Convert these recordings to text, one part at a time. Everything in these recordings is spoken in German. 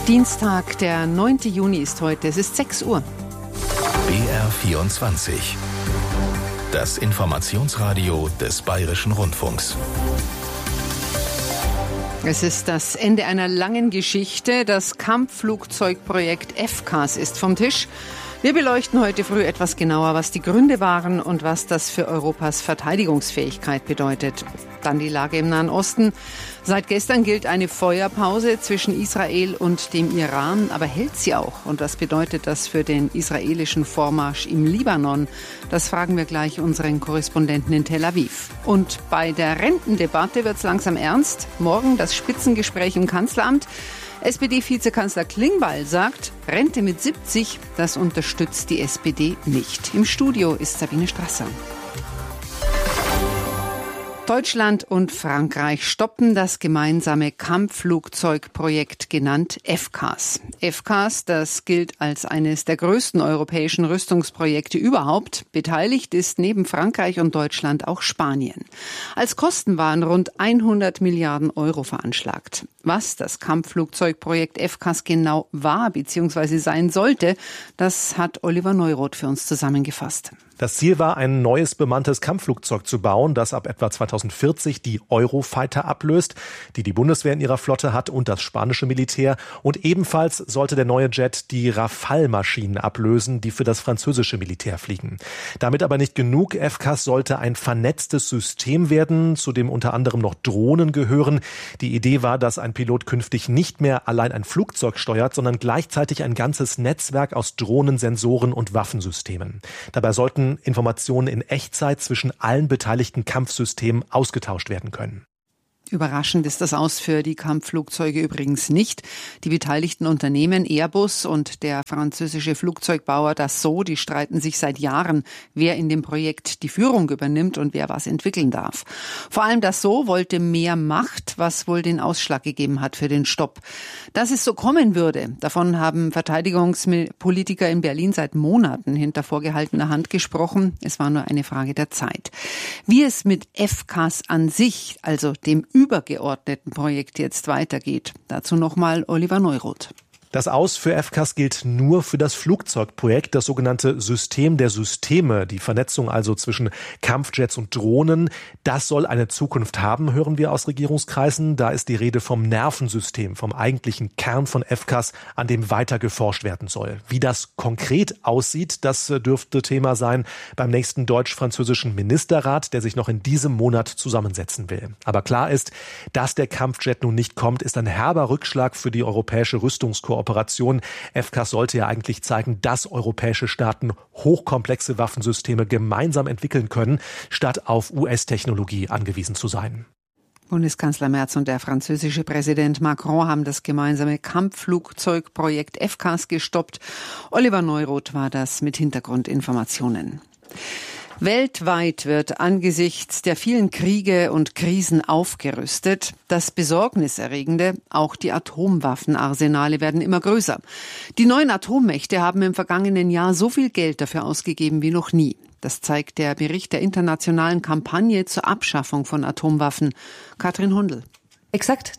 Dienstag, der 9. Juni ist heute. Es ist 6 Uhr. BR24. Das Informationsradio des Bayerischen Rundfunks. Es ist das Ende einer langen Geschichte. Das Kampfflugzeugprojekt FCAS ist vom Tisch. Wir beleuchten heute früh etwas genauer, was die Gründe waren und was das für Europas Verteidigungsfähigkeit bedeutet. Dann die Lage im Nahen Osten. Seit gestern gilt eine Feuerpause zwischen Israel und dem Iran. Aber hält sie auch? Und was bedeutet das für den israelischen Vormarsch im Libanon? Das fragen wir gleich unseren Korrespondenten in Tel Aviv. Und bei der Rentendebatte wird es langsam ernst. Morgen das Spitzengespräch im Kanzleramt. SPD-Vizekanzler Klingbeil sagt, Rente mit 70, das unterstützt die SPD nicht. Im Studio ist Sabine Strasser. Deutschland und Frankreich stoppen das gemeinsame Kampfflugzeugprojekt genannt FCAS. FCAS, das gilt als eines der größten europäischen Rüstungsprojekte überhaupt. Beteiligt ist neben Frankreich und Deutschland auch Spanien. Als Kosten waren rund 100 Milliarden Euro veranschlagt. Was das Kampfflugzeugprojekt FCAS genau war bzw. sein sollte, das hat Oliver Neuroth für uns zusammengefasst. Das Ziel war, ein neues bemanntes Kampfflugzeug zu bauen, das ab etwa 2040 die Eurofighter ablöst, die Bundeswehr in ihrer Flotte hat und das spanische Militär. Und ebenfalls sollte der neue Jet die Rafale-Maschinen ablösen, die für das französische Militär fliegen. Damit aber nicht genug. FCAS sollte ein vernetztes System werden, zu dem unter anderem noch Drohnen gehören. Die Idee war, dass ein Pilot künftig nicht mehr allein ein Flugzeug steuert, sondern gleichzeitig ein ganzes Netzwerk aus Drohnen, Sensoren und Waffensystemen. Dabei sollten Informationen in Echtzeit zwischen allen beteiligten Kampfsystemen ausgetauscht werden können. Überraschend ist das Aus für die Kampfflugzeuge übrigens nicht. Die beteiligten Unternehmen Airbus und der französische Flugzeugbauer Dassault, die streiten sich seit Jahren, wer in dem Projekt die Führung übernimmt und wer was entwickeln darf. Vor allem Dassault wollte mehr Macht, was wohl den Ausschlag gegeben hat für den Stopp. Dass es so kommen würde, davon haben Verteidigungspolitiker in Berlin seit Monaten hinter vorgehaltener Hand gesprochen. Es war nur eine Frage der Zeit. Wie es mit FCAS an sich, also dem übergeordneten Projekt jetzt weitergeht. Dazu nochmal Oliver Neuroth. Das Aus für FCAS gilt nur für das Flugzeugprojekt, das sogenannte System der Systeme, die Vernetzung also zwischen Kampfjets und Drohnen. Das soll eine Zukunft haben, hören wir aus Regierungskreisen. Da ist die Rede vom Nervensystem, vom eigentlichen Kern von FCAS, an dem weiter geforscht werden soll. Wie das konkret aussieht, das dürfte Thema sein beim nächsten deutsch-französischen Ministerrat, der sich noch in diesem Monat zusammensetzen will. Aber klar ist, dass der Kampfjet nun nicht kommt, ist ein herber Rückschlag für die europäische Rüstungskooperation. FCAS sollte ja eigentlich zeigen, dass europäische Staaten hochkomplexe Waffensysteme gemeinsam entwickeln können, statt auf US-Technologie angewiesen zu sein. Bundeskanzler Merz und der französische Präsident Macron haben das gemeinsame Kampfflugzeugprojekt FCAS gestoppt. Oliver Neuroth war das mit Hintergrundinformationen. Weltweit wird angesichts der vielen Kriege und Krisen aufgerüstet. Das Besorgniserregende, auch die Atomwaffenarsenale werden immer größer. Die neuen Atommächte haben im vergangenen Jahr so viel Geld dafür ausgegeben wie noch nie. Das zeigt der Bericht der internationalen Kampagne zur Abschaffung von Atomwaffen. Katrin Hundel. Exakt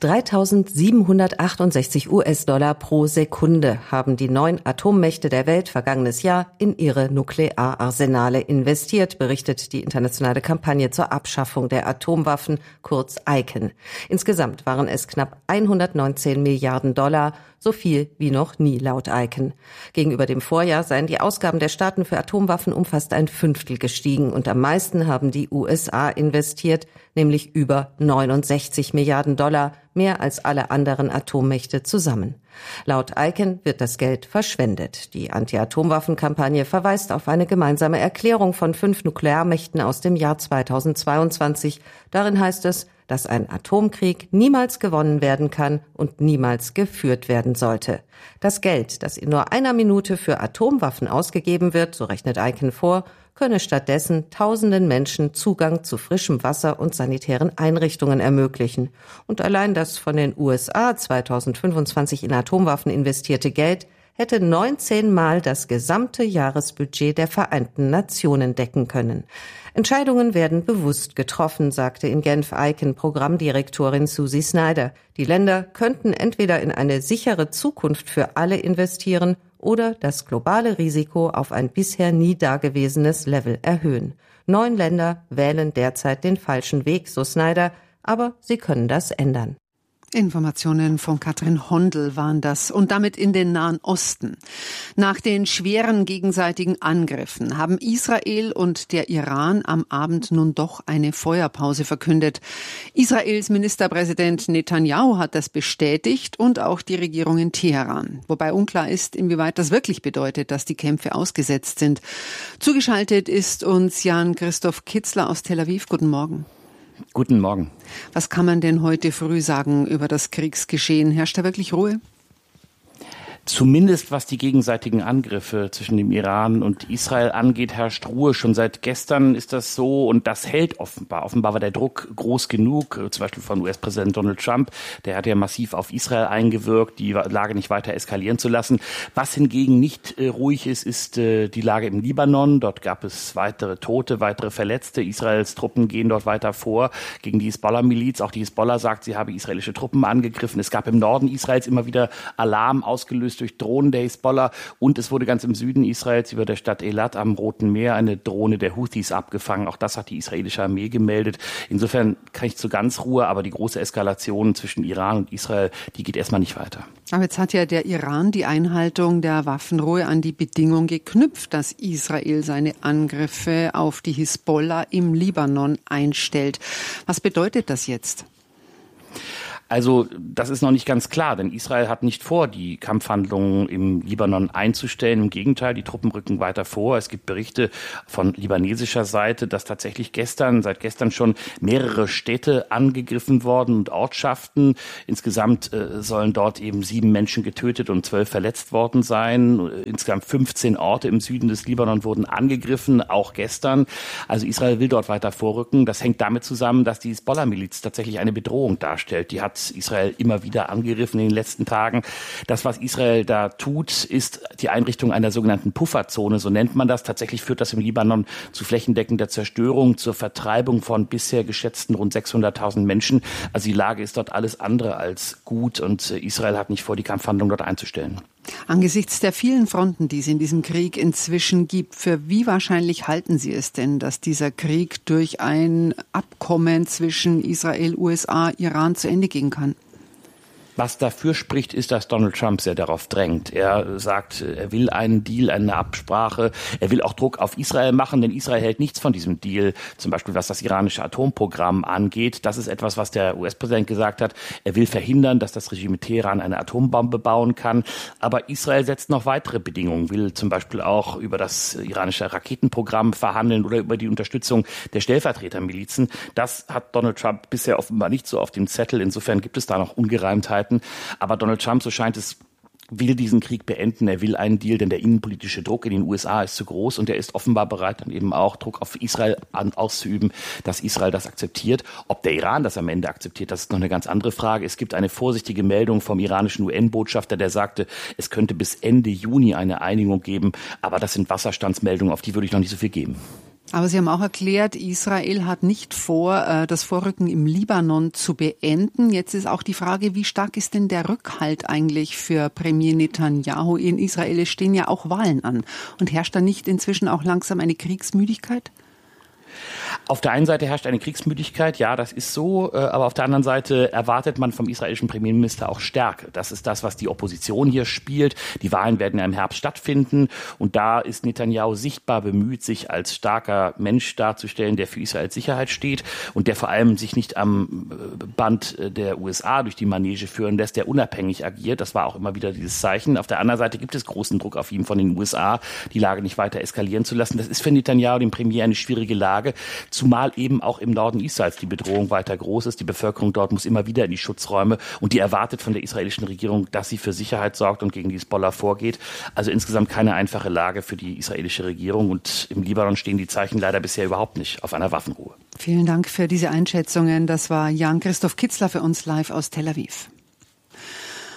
3.768 US-Dollar pro Sekunde haben die 9 Atommächte der Welt vergangenes Jahr in ihre Nukleararsenale investiert, berichtet die internationale Kampagne zur Abschaffung der Atomwaffen, kurz ICAN. Insgesamt waren es knapp 119 Milliarden Dollar, so viel wie noch nie laut ICAN. Gegenüber dem Vorjahr seien die Ausgaben der Staaten für Atomwaffen um fast ein Fünftel gestiegen und am meisten haben die USA investiert, nämlich über 69 Milliarden Dollar, mehr als alle anderen Atommächte zusammen. Laut ICAN wird das Geld verschwendet. Die Anti-Atomwaffen-Kampagne verweist auf eine gemeinsame Erklärung von 5 Nuklearmächten aus dem Jahr 2022. Darin heißt es, dass ein Atomkrieg niemals gewonnen werden kann und niemals geführt werden sollte. Das Geld, das in nur einer Minute für Atomwaffen ausgegeben wird, so rechnet ICAN vor, könne stattdessen tausenden Menschen Zugang zu frischem Wasser und sanitären Einrichtungen ermöglichen. Und allein das von den USA 2025 in Atomwaffen investierte Geld hätte 19 Mal das gesamte Jahresbudget der Vereinten Nationen decken können. Entscheidungen werden bewusst getroffen, sagte in Genf Eiken Programmdirektorin Susie Snyder. Die Länder könnten entweder in eine sichere Zukunft für alle investieren oder das globale Risiko auf ein bisher nie dagewesenes Level erhöhen. 9 Länder wählen derzeit den falschen Weg, so Snyder, aber sie können das ändern. Informationen von Katrin Hondel waren das und damit in den Nahen Osten. Nach den schweren gegenseitigen Angriffen haben Israel und der Iran am Abend nun doch eine Feuerpause verkündet. Israels Ministerpräsident Netanyahu hat das bestätigt und auch die Regierung in Teheran. Wobei unklar ist, inwieweit das wirklich bedeutet, dass die Kämpfe ausgesetzt sind. Zugeschaltet ist uns Jan-Christoph Kitzler aus Tel Aviv. Guten Morgen. Guten Morgen. Was kann man denn heute früh sagen über das Kriegsgeschehen? Herrscht da wirklich Ruhe? Zumindest was die gegenseitigen Angriffe zwischen dem Iran und Israel angeht, herrscht Ruhe. Schon seit gestern ist das so und das hält offenbar. Offenbar war der Druck groß genug, zum Beispiel von US-Präsident Donald Trump. Der hat ja massiv auf Israel eingewirkt, die Lage nicht weiter eskalieren zu lassen. Was hingegen nicht ruhig ist, ist die Lage im Libanon. Dort gab es weitere Tote, weitere Verletzte. Israels Truppen gehen dort weiter vor gegen die Hisbollah-Miliz. Auch die Hisbollah sagt, sie habe israelische Truppen angegriffen. Es gab im Norden Israels immer wieder Alarm ausgelöst durch Drohnen der Hisbollah und es wurde ganz im Süden Israels über der Stadt Eilat am Roten Meer eine Drohne der Houthis abgefangen. Auch das hat die israelische Armee gemeldet. Insofern kann ich zu ganz Ruhe, aber die große Eskalation zwischen Iran und Israel, die geht erstmal nicht weiter. Aber jetzt hat ja der Iran die Einhaltung der Waffenruhe an die Bedingung geknüpft, dass Israel seine Angriffe auf die Hisbollah im Libanon einstellt. Was bedeutet das jetzt? Also das ist noch nicht ganz klar, denn Israel hat nicht vor, die Kampfhandlungen im Libanon einzustellen. Im Gegenteil, die Truppen rücken weiter vor. Es gibt Berichte von libanesischer Seite, dass tatsächlich seit gestern schon mehrere Städte angegriffen worden und Ortschaften. Insgesamt sollen dort eben 7 Menschen getötet und 12 verletzt worden sein. Insgesamt 15 Orte im Süden des Libanon wurden angegriffen, auch gestern. Also Israel will dort weiter vorrücken. Das hängt damit zusammen, dass die Hisbollah-Miliz tatsächlich eine Bedrohung darstellt. Die hat Israel immer wieder angegriffen in den letzten Tagen. Das, was Israel da tut, ist die Einrichtung einer sogenannten Pufferzone, so nennt man das. Tatsächlich führt das im Libanon zu flächendeckender Zerstörung, zur Vertreibung von bisher geschätzten rund 600.000 Menschen. Also die Lage ist dort alles andere als gut und Israel hat nicht vor, die Kampfhandlungen dort einzustellen. Angesichts der vielen Fronten, die es in diesem Krieg inzwischen gibt, für wie wahrscheinlich halten Sie es denn, dass dieser Krieg durch ein Abkommen zwischen Israel, USA, Iran zu Ende gehen kann? Was dafür spricht, ist, dass Donald Trump sehr darauf drängt. Er sagt, er will einen Deal, eine Absprache. Er will auch Druck auf Israel machen, denn Israel hält nichts von diesem Deal. Zum Beispiel, was das iranische Atomprogramm angeht. Das ist etwas, was der US-Präsident gesagt hat. Er will verhindern, dass das Regime Teheran eine Atombombe bauen kann. Aber Israel setzt noch weitere Bedingungen, will zum Beispiel auch über das iranische Raketenprogramm verhandeln oder über die Unterstützung der Stellvertretermilizen. Das hat Donald Trump bisher offenbar nicht so auf dem Zettel. Insofern gibt es da noch Ungereimtheiten. Aber Donald Trump, so scheint es, will diesen Krieg beenden. Er will einen Deal, denn der innenpolitische Druck in den USA ist zu groß und er ist offenbar bereit, dann eben auch Druck auf Israel auszuüben, dass Israel das akzeptiert. Ob der Iran das am Ende akzeptiert, das ist noch eine ganz andere Frage. Es gibt eine vorsichtige Meldung vom iranischen UN-Botschafter, der sagte, es könnte bis Ende Juni eine Einigung geben. Aber das sind Wasserstandsmeldungen, auf die würde ich noch nicht so viel geben. Aber Sie haben auch erklärt, Israel hat nicht vor, das Vorrücken im Libanon zu beenden. Jetzt ist auch die Frage, wie stark ist denn der Rückhalt eigentlich für Premier Netanyahu in Israel? Es stehen ja auch Wahlen an. Und herrscht da nicht inzwischen auch langsam eine Kriegsmüdigkeit? Auf der einen Seite herrscht eine Kriegsmüdigkeit, ja, das ist so, aber auf der anderen Seite erwartet man vom israelischen Premierminister auch Stärke. Das ist das, was die Opposition hier spielt. Die Wahlen werden ja im Herbst stattfinden und da ist Netanyahu sichtbar bemüht, sich als starker Mensch darzustellen, der für Israels Sicherheit steht und der vor allem sich nicht am Band der USA durch die Manege führen lässt, der unabhängig agiert. Das war auch immer wieder dieses Zeichen. Auf der anderen Seite gibt es großen Druck auf ihn von den USA, die Lage nicht weiter eskalieren zu lassen. Das ist für Netanyahu, den Premier, eine schwierige Lage. Zumal eben auch im Norden Israels die Bedrohung weiter groß ist. Die Bevölkerung dort muss immer wieder in die Schutzräume und die erwartet von der israelischen Regierung, dass sie für Sicherheit sorgt und gegen die Hisbollah vorgeht. Also insgesamt keine einfache Lage für die israelische Regierung und im Libanon stehen die Zeichen leider bisher überhaupt nicht auf einer Waffenruhe. Vielen Dank für diese Einschätzungen. Das war Jan-Christoph Kitzler für uns live aus Tel Aviv.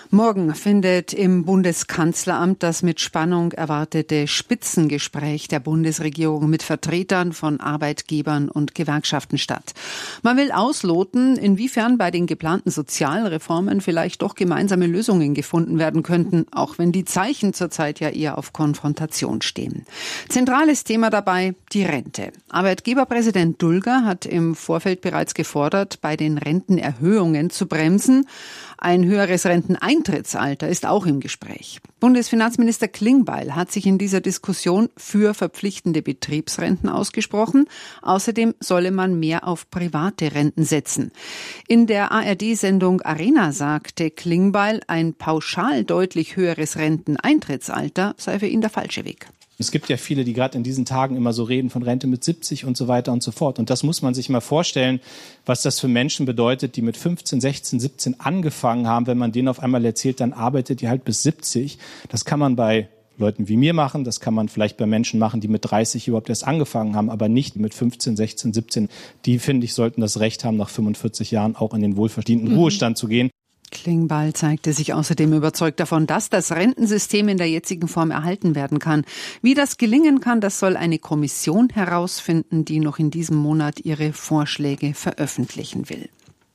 Morgen findet im Bundeskanzleramt das mit Spannung erwartete Spitzengespräch der Bundesregierung mit Vertretern von Arbeitgebern und Gewerkschaften statt. Man will ausloten, inwiefern bei den geplanten Sozialreformen vielleicht doch gemeinsame Lösungen gefunden werden könnten, auch wenn die Zeichen zurzeit ja eher auf Konfrontation stehen. Zentrales Thema dabei die Rente. Arbeitgeberpräsident Dulger hat im Vorfeld bereits gefordert, bei den Rentenerhöhungen zu bremsen. Ein höheres Renteneintrittsalter ist auch im Gespräch. Bundesfinanzminister Klingbeil hat sich in dieser Diskussion für verpflichtende Betriebsrenten ausgesprochen. Außerdem solle man mehr auf private Renten setzen. In der ARD-Sendung Arena sagte Klingbeil, ein pauschal deutlich höheres Renteneintrittsalter sei für ihn der falsche Weg. Es gibt ja viele, die gerade in diesen Tagen immer so reden von Rente mit 70 und so weiter und so fort. Und das muss man sich mal vorstellen, was das für Menschen bedeutet, die mit 15, 16, 17 angefangen haben. Wenn man denen auf einmal erzählt, dann arbeitet ihr halt bis 70. Das kann man bei Leuten wie mir machen. Das kann man vielleicht bei Menschen machen, die mit 30 überhaupt erst angefangen haben, aber nicht mit 15, 16, 17. Die, finde ich, sollten das Recht haben, nach 45 Jahren auch in den wohlverdienten Ruhestand zu gehen. Klingbeil zeigte sich außerdem überzeugt davon, dass das Rentensystem in der jetzigen Form erhalten werden kann. Wie das gelingen kann, das soll eine Kommission herausfinden, die noch in diesem Monat ihre Vorschläge veröffentlichen will.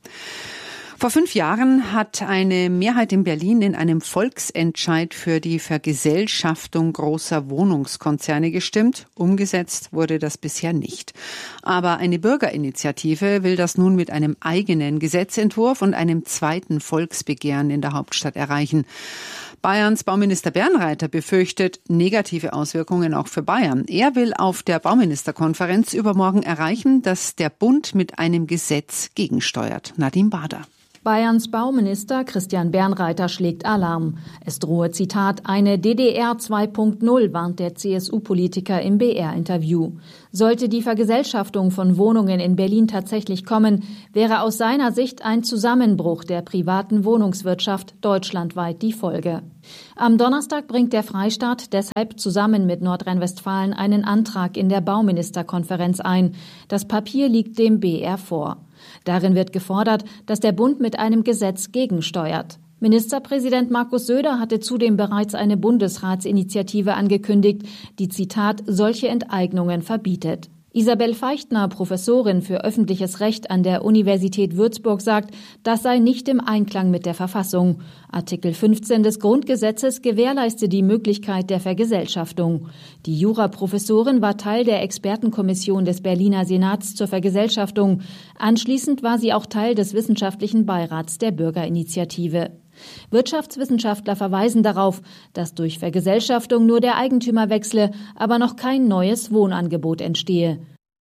Vor 5 Jahren hat eine Mehrheit in Berlin in einem Volksentscheid für die Vergesellschaftung großer Wohnungskonzerne gestimmt. Umgesetzt wurde das bisher nicht. Aber eine Bürgerinitiative will das nun mit einem eigenen Gesetzentwurf und einem zweiten Volksbegehren in der Hauptstadt erreichen. Bayerns Bauminister Bernreiter befürchtet negative Auswirkungen auch für Bayern. Er will auf der Bauministerkonferenz übermorgen erreichen, dass der Bund mit einem Gesetz gegensteuert. Nadine Bader. Bayerns Bauminister Christian Bernreiter schlägt Alarm. Es drohe, Zitat, eine DDR 2.0, warnt der CSU-Politiker im BR-Interview. Sollte die Vergesellschaftung von Wohnungen in Berlin tatsächlich kommen, wäre aus seiner Sicht ein Zusammenbruch der privaten Wohnungswirtschaft deutschlandweit die Folge. Am Donnerstag bringt der Freistaat deshalb zusammen mit Nordrhein-Westfalen einen Antrag in der Bauministerkonferenz ein. Das Papier liegt dem BR vor. Darin wird gefordert, dass der Bund mit einem Gesetz gegensteuert. Ministerpräsident Markus Söder hatte zudem bereits eine Bundesratsinitiative angekündigt, die, Zitat, solche Enteignungen verbietet. Isabel Feichtner, Professorin für öffentliches Recht an der Universität Würzburg, sagt, das sei nicht im Einklang mit der Verfassung. Artikel 15 des Grundgesetzes gewährleiste die Möglichkeit der Vergesellschaftung. Die Juraprofessorin war Teil der Expertenkommission des Berliner Senats zur Vergesellschaftung. Anschließend war sie auch Teil des wissenschaftlichen Beirats der Bürgerinitiative. Wirtschaftswissenschaftler verweisen darauf, dass durch Vergesellschaftung nur der Eigentümer wechsle, aber noch kein neues Wohnangebot entstehe.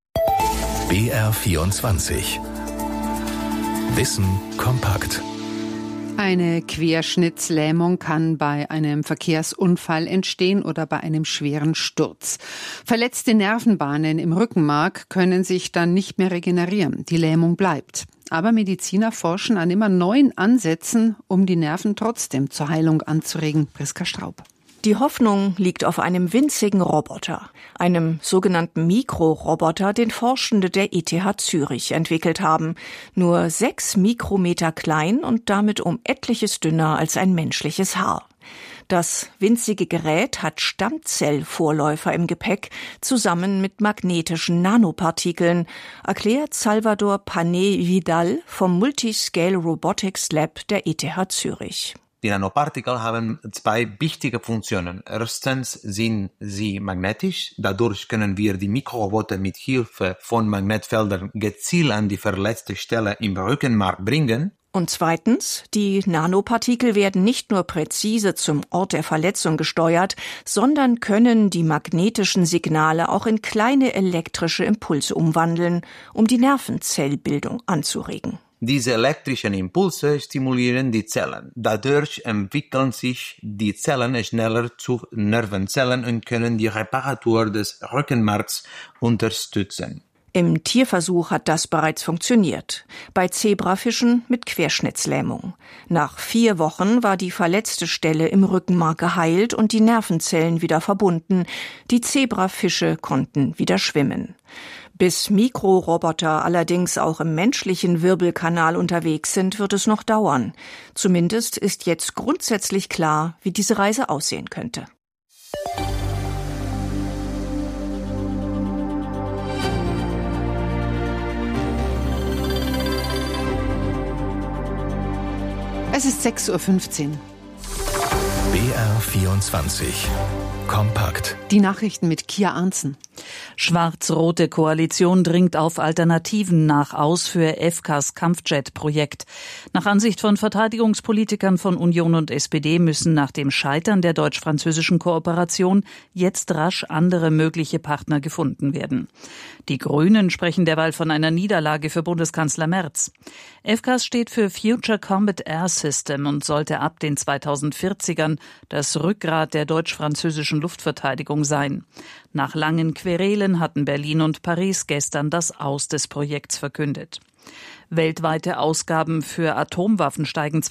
BR24 Wissen kompakt. Eine Querschnittslähmung kann bei einem Verkehrsunfall entstehen oder bei einem schweren Sturz. Verletzte Nervenbahnen im Rückenmark können sich dann nicht mehr regenerieren. Die Lähmung bleibt. Aber Mediziner forschen an immer neuen Ansätzen, um die Nerven trotzdem zur Heilung anzuregen. Priska Straub. Die Hoffnung liegt auf einem winzigen Roboter, einem sogenannten Mikroroboter, den Forschende der ETH Zürich entwickelt haben. Nur 6 Mikrometer klein und damit um etliches dünner als ein menschliches Haar. Das winzige Gerät hat Stammzellvorläufer im Gepäck, zusammen mit magnetischen Nanopartikeln, erklärt Salvador Pané-Vidal vom Multiscale Robotics Lab der ETH Zürich. Die Nanopartikel haben 2 wichtige Funktionen. Erstens sind sie magnetisch. Dadurch können wir die Mikroroboter mit Hilfe von Magnetfeldern gezielt an die verletzte Stelle im Rückenmark bringen. Und zweitens, die Nanopartikel werden nicht nur präzise zum Ort der Verletzung gesteuert, sondern können die magnetischen Signale auch in kleine elektrische Impulse umwandeln, um die Nervenzellbildung anzuregen. Diese elektrischen Impulse stimulieren die Zellen. Dadurch entwickeln sich die Zellen schneller zu Nervenzellen und können die Reparatur des Rückenmarks unterstützen. Im Tierversuch hat das bereits funktioniert. Bei Zebrafischen mit Querschnittslähmung. Nach 4 Wochen war die verletzte Stelle im Rückenmark geheilt und die Nervenzellen wieder verbunden. Die Zebrafische konnten wieder schwimmen. Bis Mikroroboter allerdings auch im menschlichen Wirbelkanal unterwegs sind, wird es noch dauern. Zumindest ist jetzt grundsätzlich klar, wie diese Reise aussehen könnte. Es ist 6:15 Uhr. BR24 Kompakt. Die Nachrichten mit Kia Arntzen. Schwarz-rote Koalition dringt auf Alternativen nach aus für FCAS Kampfjet-Projekt. Nach Ansicht von Verteidigungspolitikern von Union und SPD müssen nach dem Scheitern der deutsch-französischen Kooperation jetzt rasch andere mögliche Partner gefunden werden. Die Grünen sprechen derweil von einer Niederlage für Bundeskanzler Merz. FCAS steht für Future Combat Air System und sollte ab den 2040ern das Rückgrat der deutsch-französischen Luftverteidigung sein. Nach langen Querelen hatten Berlin und Paris gestern das Aus des Projekts verkündet. Weltweite Ausgaben für Atomwaffen steigen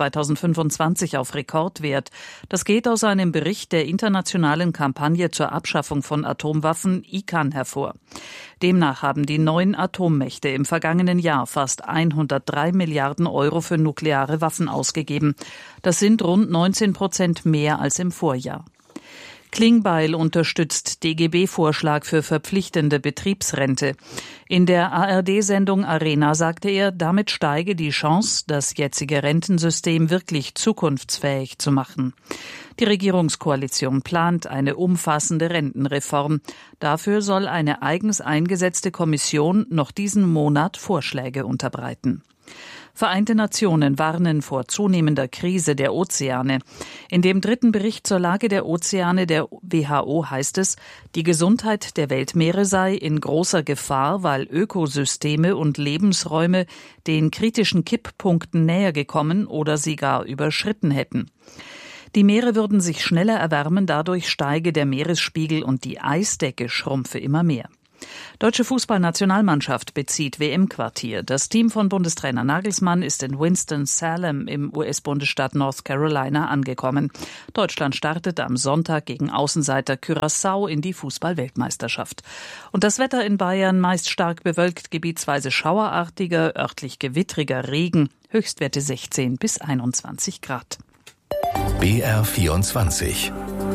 2025 auf Rekordwert. Das geht aus einem Bericht der internationalen Kampagne zur Abschaffung von Atomwaffen ICAN hervor. Demnach haben die 9 Atommächte im vergangenen Jahr fast 103 Milliarden Euro für nukleare Waffen ausgegeben. Das sind rund 19% mehr als im Vorjahr. Klingbeil unterstützt DGB-Vorschlag für verpflichtende Betriebsrente. In der ARD-Sendung Arena sagte er, damit steige die Chance, das jetzige Rentensystem wirklich zukunftsfähig zu machen. Die Regierungskoalition plant eine umfassende Rentenreform. Dafür soll eine eigens eingesetzte Kommission noch diesen Monat Vorschläge unterbreiten. Vereinte Nationen warnen vor zunehmender Krise der Ozeane. In dem 3. Bericht zur Lage der Ozeane der WHO heißt es, die Gesundheit der Weltmeere sei in großer Gefahr, weil Ökosysteme und Lebensräume den kritischen Kipppunkten näher gekommen oder sie gar überschritten hätten. Die Meere würden sich schneller erwärmen, dadurch steige der Meeresspiegel und die Eisdecke schrumpfe immer mehr. Deutsche Fußballnationalmannschaft bezieht WM-Quartier. Das Team von Bundestrainer Nagelsmann ist in Winston-Salem im US-Bundesstaat North Carolina angekommen. Deutschland startet am Sonntag gegen Außenseiter Curaçao in die Fußball-Weltmeisterschaft. Und das Wetter in Bayern meist stark bewölkt, gebietsweise schauerartiger, örtlich gewittriger Regen, Höchstwerte 16 bis 21 Grad. BR24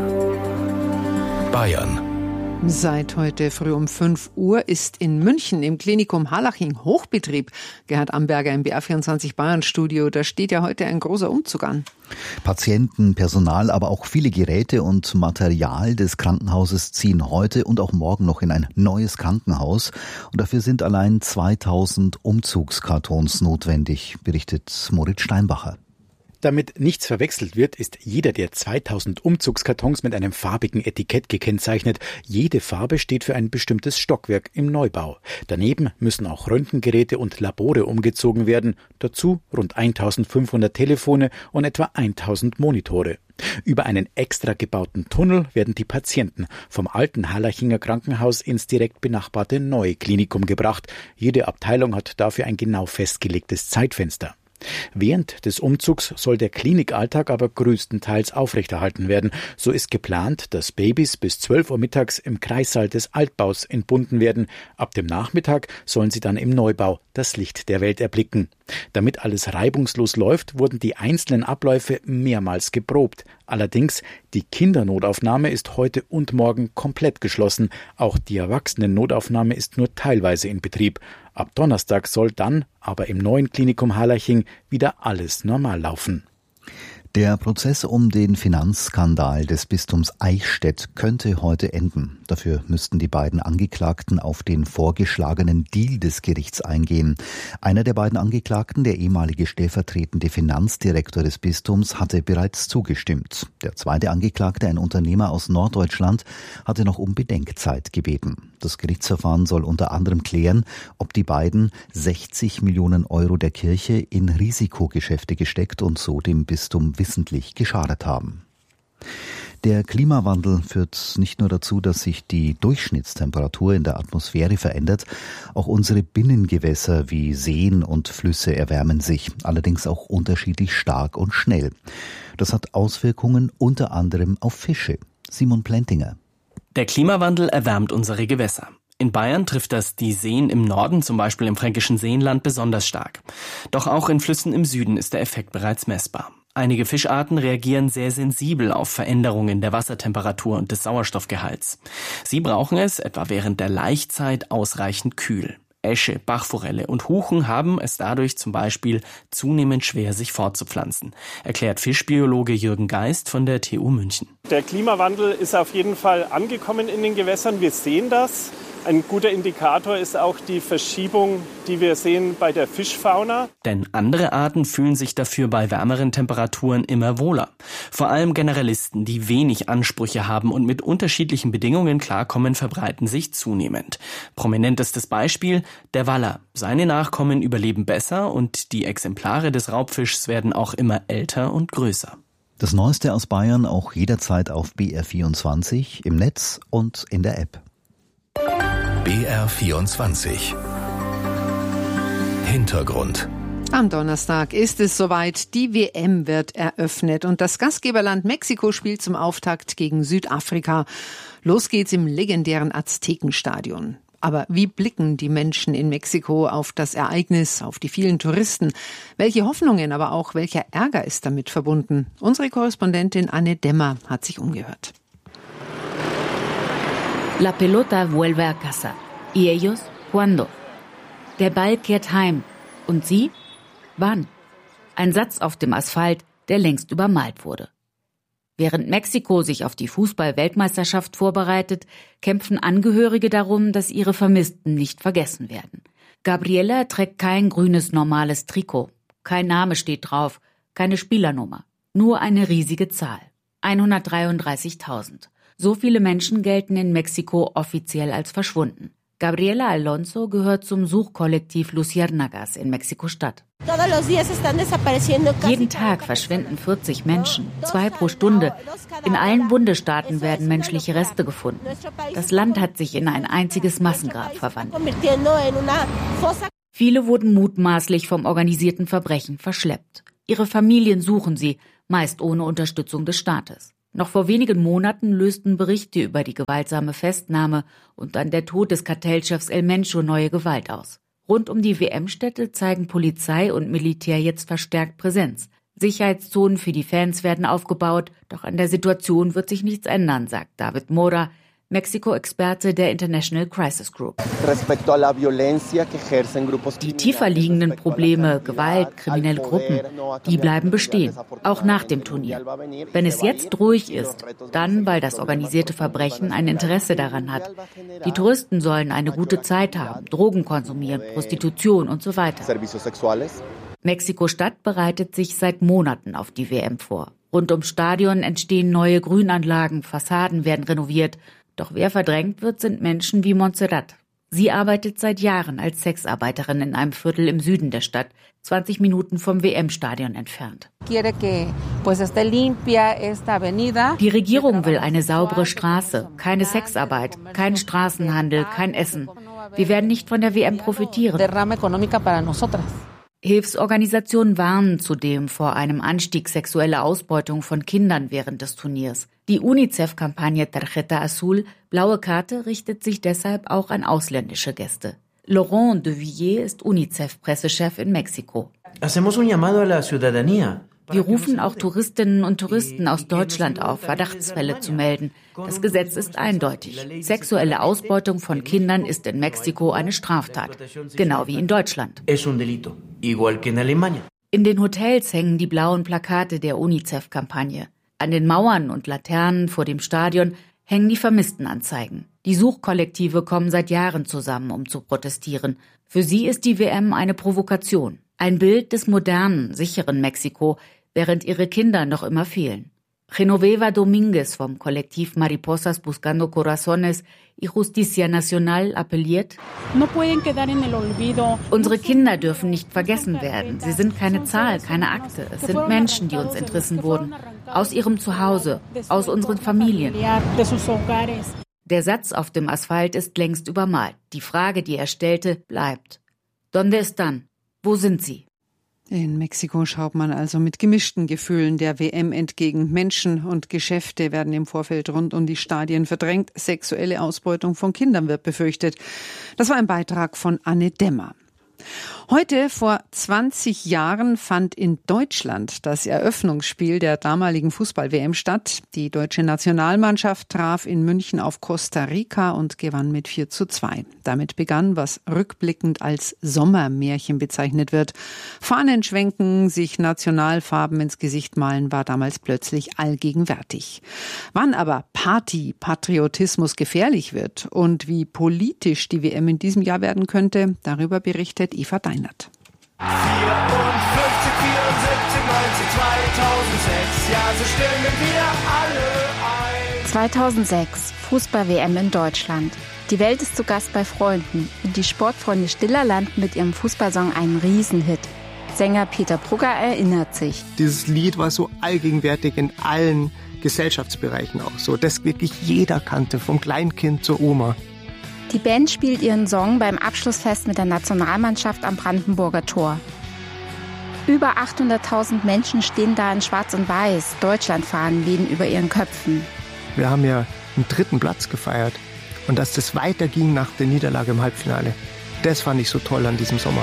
Bayern. Seit heute früh um 5 Uhr ist in München im Klinikum Harlaching Hochbetrieb. Gerhard Amberger im BR24 Bayern Studio. Da steht ja heute ein großer Umzug an. Patienten, Personal, aber auch viele Geräte und Material des Krankenhauses ziehen heute und auch morgen noch in ein neues Krankenhaus. Und dafür sind allein 2000 Umzugskartons notwendig, berichtet Moritz Steinbacher. Damit nichts verwechselt wird, ist jeder der 2000 Umzugskartons mit einem farbigen Etikett gekennzeichnet. Jede Farbe steht für ein bestimmtes Stockwerk im Neubau. Daneben müssen auch Röntgengeräte und Labore umgezogen werden. Dazu rund 1500 Telefone und etwa 1000 Monitore. Über einen extra gebauten Tunnel werden die Patienten vom alten Harlachinger Krankenhaus ins direkt benachbarte neue Klinikum gebracht. Jede Abteilung hat dafür ein genau festgelegtes Zeitfenster. Während des Umzugs soll der Klinikalltag aber größtenteils aufrechterhalten werden. So ist geplant, dass Babys bis 12 Uhr mittags im Kreissaal des Altbaus entbunden werden. Ab dem Nachmittag sollen sie dann im Neubau das Licht der Welt erblicken. Damit alles reibungslos läuft, wurden die einzelnen Abläufe mehrmals geprobt. Allerdings, die Kindernotaufnahme ist heute und morgen komplett geschlossen. Auch die Erwachsenen-Notaufnahme ist nur teilweise in Betrieb. Ab Donnerstag soll dann, aber im neuen Klinikum Harlaching, wieder alles normal laufen. Der Prozess um den Finanzskandal des Bistums Eichstätt könnte heute enden. Dafür müssten die beiden Angeklagten auf den vorgeschlagenen Deal des Gerichts eingehen. Einer der beiden Angeklagten, der ehemalige stellvertretende Finanzdirektor des Bistums, hatte bereits zugestimmt. Der zweite Angeklagte, ein Unternehmer aus Norddeutschland, hatte noch um Bedenkzeit gebeten. Das Gerichtsverfahren soll unter anderem klären, ob die beiden 60 Millionen Euro der Kirche in Risikogeschäfte gesteckt und so dem Bistum wissentlich geschadet haben. Der Klimawandel führt nicht nur dazu, dass sich die Durchschnittstemperatur in der Atmosphäre verändert, auch unsere Binnengewässer wie Seen und Flüsse erwärmen sich, allerdings auch unterschiedlich stark und schnell. Das hat Auswirkungen unter anderem auf Fische. Simon Plentinger. Der Klimawandel erwärmt unsere Gewässer. In Bayern trifft das die Seen im Norden, zum Beispiel im fränkischen Seenland, besonders stark. Doch auch in Flüssen im Süden ist der Effekt bereits messbar. Einige Fischarten reagieren sehr sensibel auf Veränderungen der Wassertemperatur und des Sauerstoffgehalts. Sie brauchen es, etwa während der Laichzeit, ausreichend kühl. Äsche, Bachforelle und Huchen haben es dadurch zum Beispiel zunehmend schwer, sich fortzupflanzen, erklärt Fischbiologe Jürgen Geist von der TU München. Der Klimawandel ist auf jeden Fall angekommen in den Gewässern. Wir sehen das. Ein guter Indikator ist auch die Verschiebung, die wir sehen bei der Fischfauna. Denn andere Arten fühlen sich dafür bei wärmeren Temperaturen immer wohler. Vor allem Generalisten, die wenig Ansprüche haben und mit unterschiedlichen Bedingungen klarkommen, verbreiten sich zunehmend. Prominentestes Beispiel, der Waller. Seine Nachkommen überleben besser und die Exemplare des Raubfischs werden auch immer älter und größer. Das Neueste aus Bayern auch jederzeit auf BR24, im Netz und in der App. BR24 Hintergrund. Am Donnerstag ist es soweit, die WM wird eröffnet und das Gastgeberland Mexiko spielt zum Auftakt gegen Südafrika. Los geht's im legendären Aztekenstadion. Aber wie blicken die Menschen in Mexiko auf das Ereignis, auf die vielen Touristen? Welche Hoffnungen, aber auch welcher Ärger ist damit verbunden? Unsere Korrespondentin Anne Demmer hat sich umgehört. La pelota vuelve a casa. ¿Y ellos? ¿Cuándo? Der Ball kehrt heim. Und sie? Wann? Ein Satz auf dem Asphalt, der längst übermalt wurde. Während Mexiko sich auf die Fußball-Weltmeisterschaft vorbereitet, kämpfen Angehörige darum, dass ihre Vermissten nicht vergessen werden. Gabriela trägt kein grünes normales Trikot. Kein Name steht drauf, keine Spielernummer. Nur eine riesige Zahl. 133.000. So viele Menschen gelten in Mexiko offiziell als verschwunden. Gabriela Alonso gehört zum Suchkollektiv Luciérnagas in Mexiko-Stadt. Jeden Tag verschwinden 40 Menschen, 2 pro Stunde. In allen Bundesstaaten werden menschliche Reste gefunden. Das Land hat sich in ein einziges Massengrab verwandelt. Viele wurden mutmaßlich vom organisierten Verbrechen verschleppt. Ihre Familien suchen sie, meist ohne Unterstützung des Staates. Noch vor wenigen Monaten lösten Berichte über die gewaltsame Festnahme und dann der Tod des Kartellchefs El Mencho neue Gewalt aus. Rund um die WM-Stätte zeigen Polizei und Militär jetzt verstärkt Präsenz. Sicherheitszonen für die Fans werden aufgebaut, doch an der Situation wird sich nichts ändern, sagt David Mora, Mexiko-Experte der International Crisis Group. Die tiefer liegenden Probleme, Gewalt, kriminelle Gruppen, die bleiben bestehen, auch nach dem Turnier. Wenn es jetzt ruhig ist, dann, weil das organisierte Verbrechen ein Interesse daran hat. Die Touristen sollen eine gute Zeit haben, Drogen konsumieren, Prostitution und so weiter. Mexiko-Stadt bereitet sich seit Monaten auf die WM vor. Rund ums Stadion entstehen neue Grünanlagen, Fassaden werden renoviert. Doch wer verdrängt wird, sind Menschen wie Montserrat. Sie arbeitet seit Jahren als Sexarbeiterin in einem Viertel im Süden der Stadt, 20 Minuten vom WM-Stadion entfernt. Die Regierung will eine saubere Straße, keine Sexarbeit, kein Straßenhandel, kein Essen. Wir werden nicht von der WM profitieren. Hilfsorganisationen warnen zudem vor einem Anstieg sexueller Ausbeutung von Kindern während des Turniers. Die UNICEF-Kampagne Tarjeta Azul, blaue Karte, richtet sich deshalb auch an ausländische Gäste. Laurent de Villiers ist UNICEF-Pressechef in Mexiko. Wir rufen auch Touristinnen und Touristen aus Deutschland auf, Verdachtsfälle zu melden. Das Gesetz ist eindeutig. Sexuelle Ausbeutung von Kindern ist in Mexiko eine Straftat, genau wie in Deutschland. In den Hotels hängen die blauen Plakate der UNICEF-Kampagne. An den Mauern und Laternen vor dem Stadion hängen die Vermisstenanzeigen. Die Suchkollektive kommen seit Jahren zusammen, um zu protestieren. Für sie ist die WM eine Provokation. Ein Bild des modernen, sicheren Mexiko, während ihre Kinder noch immer fehlen. Genoveva Domínguez vom Kollektiv Mariposas Buscando Corazones y Justicia Nacional appelliert: Unsere Kinder dürfen nicht vergessen werden. Sie sind keine Zahl, keine Akte. Es sind Menschen, die uns entrissen wurden. Aus ihrem Zuhause, aus unseren Familien. Der Satz auf dem Asphalt ist längst übermalt. Die Frage, die er stellte, bleibt: ¿Dónde están? Wo sind sie? In Mexiko schaut man also mit gemischten Gefühlen der WM entgegen. Menschen und Geschäfte werden im Vorfeld rund um die Stadien verdrängt. Sexuelle Ausbeutung von Kindern wird befürchtet. Das war ein Beitrag von Anne Demmer. Heute vor 20 Jahren fand in Deutschland das Eröffnungsspiel der damaligen Fußball-WM statt. Die deutsche Nationalmannschaft traf in München auf Costa Rica und gewann mit 4:2. Damit begann, was rückblickend als Sommermärchen bezeichnet wird. Fahnen schwenken, sich Nationalfarben ins Gesicht malen, war damals plötzlich allgegenwärtig. Wann aber Patriotismus gefährlich wird und wie politisch die WM in diesem Jahr werden könnte, darüber berichtet Eva Deinert. 54, 74, 90, 2006, ja, so stimmen wir alle ein. 2006, Fußball-WM in Deutschland. Die Welt ist zu Gast bei Freunden und die Sportfreunde Stiller landen mit ihrem Fußballsong einen Riesenhit. Sänger Peter Brugger erinnert sich. Dieses Lied war so allgegenwärtig in allen Gesellschaftsbereichen auch so, dass wirklich jeder kannte, vom Kleinkind zur Oma. Die Band spielt ihren Song beim Abschlussfest mit der Nationalmannschaft am Brandenburger Tor. Über 800.000 Menschen stehen da in Schwarz und Weiß. Deutschlandfahnen wehen über ihren Köpfen. Wir haben ja einen 3. Platz gefeiert. Und dass das weiterging nach der Niederlage im Halbfinale, das fand ich so toll an diesem Sommer.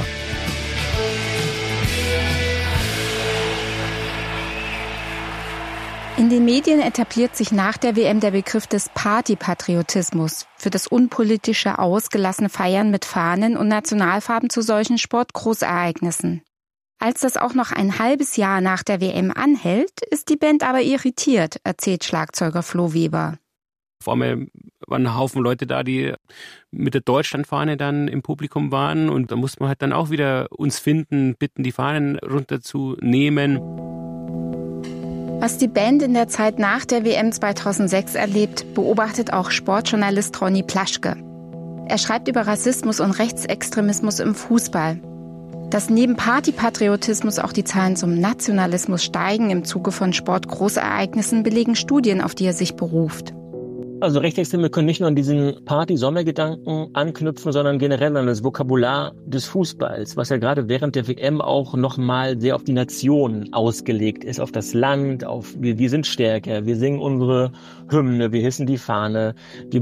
In den Medien etabliert sich nach der WM der Begriff des Partypatriotismus für das unpolitische, ausgelassene Feiern mit Fahnen und Nationalfarben zu solchen Sportgroßereignissen. Als das auch noch ein halbes Jahr nach der WM anhält, ist die Band aber irritiert, erzählt Schlagzeuger Flo Weber. Vor allem waren ein Haufen Leute da, die mit der Deutschlandfahne dann im Publikum waren. Und da mussten wir halt dann auch wieder uns finden, bitten, die Fahnen runterzunehmen. Was die Band in der Zeit nach der WM 2006 erlebt, beobachtet auch Sportjournalist Ronny Plaschke. Er schreibt über Rassismus und Rechtsextremismus im Fußball. Dass neben Partypatriotismus auch die Zahlen zum Nationalismus steigen im Zuge von Sportgroßereignissen, belegen Studien, auf die er sich beruft. Also Rechtsextreme können nicht nur an diesen Party-Sommergedanken anknüpfen, sondern generell an das Vokabular des Fußballs, was ja gerade während der WM auch nochmal sehr auf die Nation ausgelegt ist, auf das Land, auf wir sind stärker, wir singen unsere Hymne, wir hissen die Fahne, wir